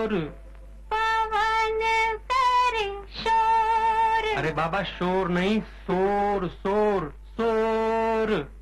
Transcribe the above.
शोर, पवन करे शोर। अरे बाबा शोर नहीं, शोर शोर शोर।